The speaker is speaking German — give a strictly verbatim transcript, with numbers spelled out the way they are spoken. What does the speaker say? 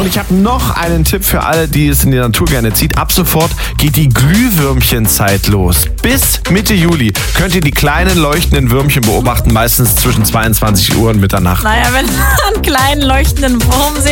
ich habe noch einen Tipp für alle, die es in die Natur gerne zieht. Ab sofort geht die Glühwürmchenzeit los. Bis Mitte Juli könnt ihr die kleinen leuchtenden Würmchen beobachten, meistens zwischen zweiundzwanzig Uhr und Mitternacht. Naja, wenn du einen kleinen leuchtenden Wurm siehst,